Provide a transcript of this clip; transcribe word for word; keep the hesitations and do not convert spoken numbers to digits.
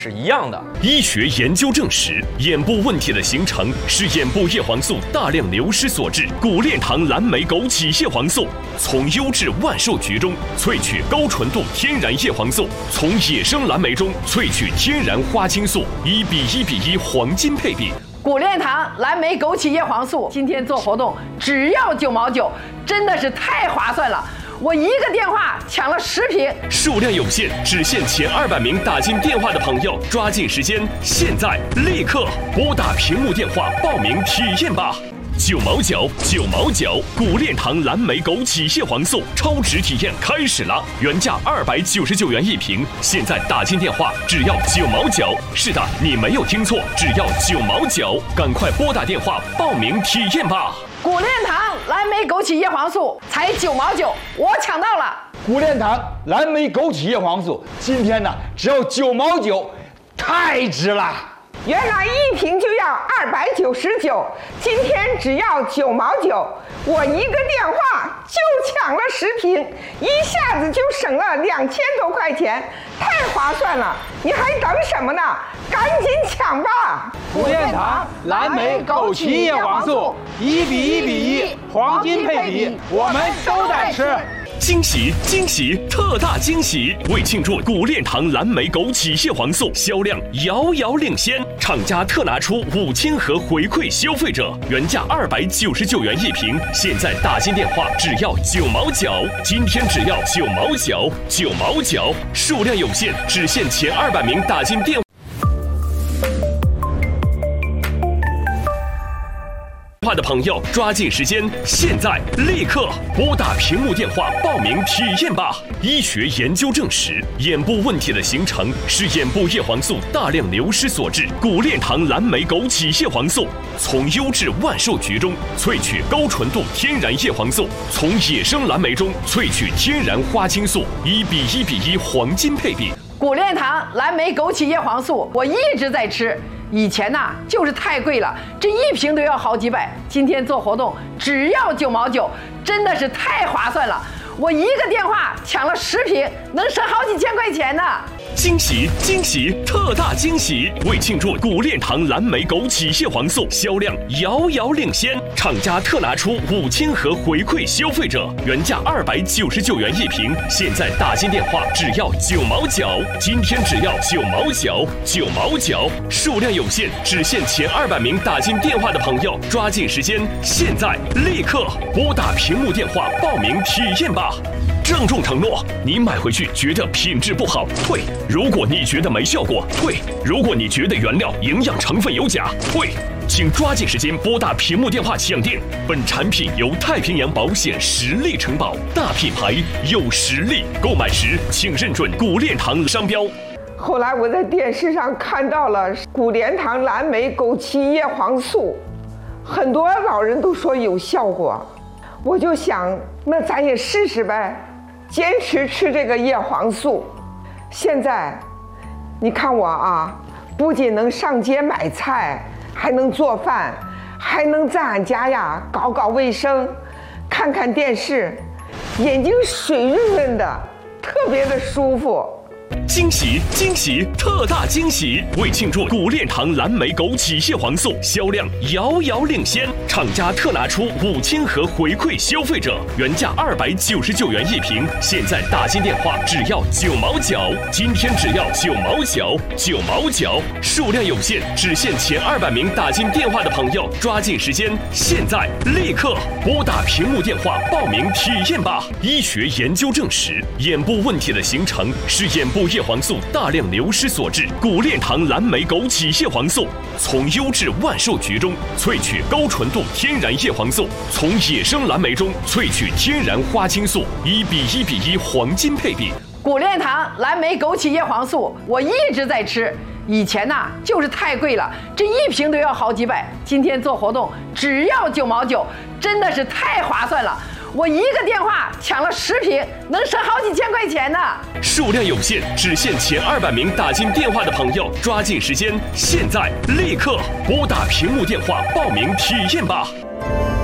是一样的。 医学研究证实，眼部问题的形成是眼部叶黄素大量流失所致。古炼堂蓝莓枸杞叶黄素从优质万寿菊中萃取高纯度天然叶黄素，从野生蓝莓中萃取天然花青素，一比一比一黄金配比。 古炼堂蓝莓枸杞叶黄素今天做活动只要九毛九，真的是太划算了。我一个电话抢了十瓶， 数量有限，只限前二百名打进电话的朋友，抓紧时间，现在立刻拨打屏幕电话报名体验吧。九毛九，九毛九，古炼堂蓝莓枸杞叶黄素超值体验开始了，原价二百九十九元一瓶，现在打进电话只要九毛九。是的，你没有听错，只要九毛九，赶快拨打电话报名体验吧。 古炼堂蓝莓枸杞叶黄素才九毛九，我抢到了。 古炼堂蓝莓枸杞叶黄素今天呢只要九毛九，太值了。 原来一瓶就要二百九十九，今天只要九毛九，我一个电话就抢了十瓶，一下子就省了两千多块钱，太划算了！你还等什么呢？赶紧抢吧！ 古炼堂蓝莓枸杞叶黄素一比一比一黄金配比，我们都在吃。 惊喜惊喜特大惊喜！为庆祝古炼堂蓝莓枸杞叶黄素销量遥遥领先，厂家特拿出五千盒回馈消费者，原价二百九十九元一瓶，现在打进电话只要九毛九，今天只要九毛九，九毛九，数量有限，只限前二百名打进电话的朋友，抓紧时间，现在立刻拨打屏幕电话报名体验吧。医学研究证实，眼部问题的形成是眼部叶黄素大量流失所致。古炼堂蓝莓枸杞叶黄素从优质万寿菊中萃取高纯度天然叶黄素，从野生蓝莓中萃取天然花青素，一比一比一黄金配比。 古炼堂蓝莓枸杞叶黄素我一直在吃，以前呐就是太贵了，这一瓶都要好几百，今天做活动只要九毛九，真的是太划算了。我一个电话抢了十瓶，能省好几千块钱呢。 惊喜惊喜特大惊喜！为庆祝古炼堂蓝莓枸杞叶黄素销量遥遥领先，厂家特拿出五千盒回馈消费者，原价二百九十九元一瓶，现在打进电话只要九毛九，今天只要九毛九，九毛九，数量有限，只限前二百名打进电话的朋友，抓紧时间，现在立刻拨打屏幕电话报名体验吧。郑重承诺，你买回去觉得品质不好，退；如果你觉得没效果，退；如果你觉得原料营养成分有假，退。请抓紧时间拨打屏幕电话抢订。本产品由太平洋保险实力承保，大品牌有实力，购买时请认准古炼堂商标。 后来我在电视上看到了古炼堂蓝莓枸杞叶黄素，很多老人都说有效果，我就想那咱也试试呗，坚持吃这个叶黄素。现在你看我啊，不仅能上街买菜，还能做饭，还能在俺家呀搞搞卫生，看看电视，眼睛水润润的，特别的舒服。 惊喜惊喜特大惊喜！为庆祝古炼堂蓝莓枸杞叶黄素销量遥遥领先，厂家特拿出五千盒回馈消费者，原价二百九十九元一瓶，现在打进电话只要九毛九，今天只要九毛九，九毛九，数量有限，只限前二百名打进电话的朋友，抓紧时间，现在立刻拨打屏幕电话报名体验吧。医学研究证实，眼部问题的形成是眼部叶黄素大量流失所致。古炼堂蓝莓枸杞叶黄素从优质万寿菊中萃取高纯度天然叶黄素，从野生蓝莓中萃取天然花青素，一比一比一黄金配比。 古炼堂蓝莓枸杞叶黄素我一直在吃，以前呐就是太贵了，这一瓶都要好几百，今天做活动只要九毛九，真的是太划算了。我一个电话抢了十瓶，能省好几千块钱呢。 数量有限，只限前二百名打进电话的朋友，抓紧时间，现在立刻拨打屏幕电话报名体验吧。